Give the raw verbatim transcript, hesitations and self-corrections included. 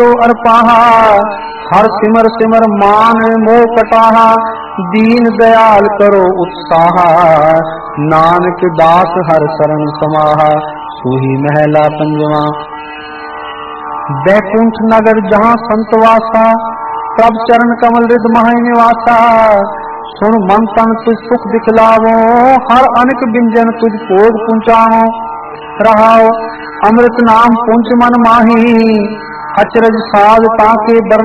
अरपाहा हर सिमर सिमर मान मोह कटाहा दीन दयाल करो उत्साहा नानक दास हर शरण समाहा सूही महला पंजवा। बैकुंठ नगर जहाँ संत वासा प्रभ चरण कमल रिद मह निवासा सुन मन तन तुझ सुख दिखलावो हर अनक बिंजन तुझ भोग पुंचाओ रहाओ अमृत नाम पुंच मन माही अचरज साध ताके